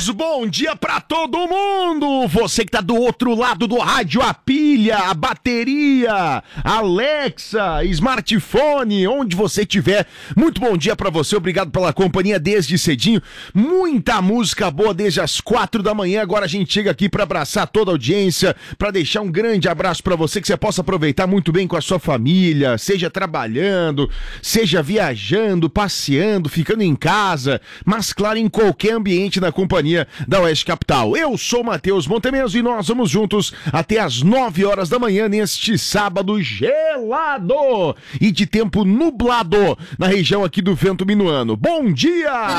bom dia pra todo mundo! Você que tá do outro lado do rádio, a pilha, a bateria, a Alexa, smartphone, onde você estiver. Muito bom dia pra você, obrigado pela companhia desde cedinho. Muita música boa desde as 4 da manhã. Agora a gente chega aqui pra abraçar toda a audiência, pra deixar um grande abraço pra você, que você possa aproveitar muito bem com a sua família, seja trabalhando, seja viajando, passeando, ficando em casa, mas claro, em qualquer ambiente na companhia da Oeste Capital. Eu sou Matheus Montemeso e nós vamos juntos até as 9 horas da manhã neste sábado gelado e de tempo nublado na região aqui do Vento Minuano. Bom dia!